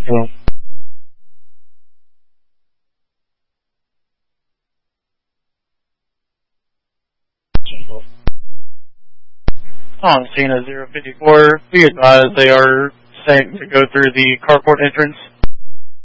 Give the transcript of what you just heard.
10. On Cena 054, be advised they are saying to go through the carport entrance